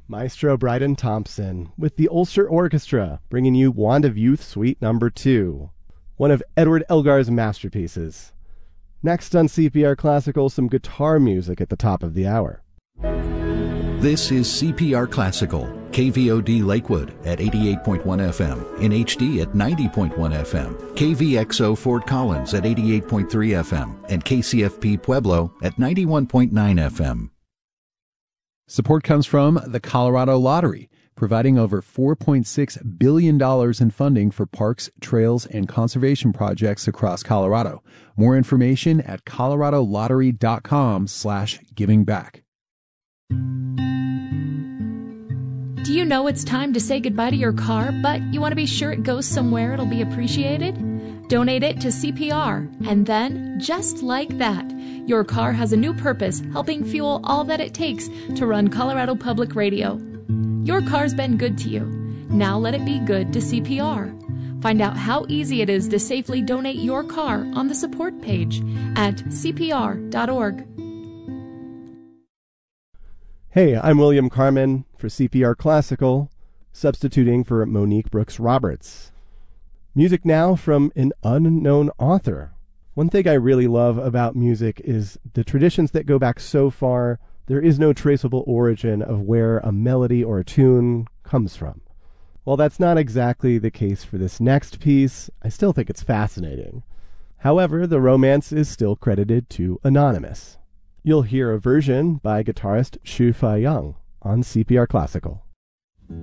Maestro Bryden Thompson with the Ulster Orchestra bringing you Wand of Youth Suite Number 2, one of Edward Elgar's masterpieces. Next on CPR Classical, some guitar music at the top of the hour. This is CPR Classical, KVOD Lakewood at 88.1 FM, in HD at 90.1 FM, KVXO Fort Collins at 88.3 FM, and KCFP Pueblo at 91.9 FM. Support comes from the Colorado Lottery, providing over $4.6 billion in funding for parks, trails, and conservation projects across Colorado. More information at coloradolottery.com/givingback. Do you know it's time to say goodbye to your car, but you want to be sure it goes somewhere it'll be appreciated? Donate it to CPR, and then, just like that, your car has a new purpose, helping fuel all that it takes to run Colorado Public Radio. Your car's been good to you. Now let it be good to CPR. Find out how easy it is to safely donate your car on the support page at cpr.org. Hey, I'm William Carmen for CPR Classical, substituting for Monique Brooks Roberts. Music now from an unknown author. One thing I really love about music is the traditions that go back so far, there is no traceable origin of where a melody or a tune comes from. While that's not exactly the case for this next piece, I still think it's fascinating. However, the romance is still credited to Anonymous. You'll hear a version by guitarist Shu Fa Young on CPR Classical.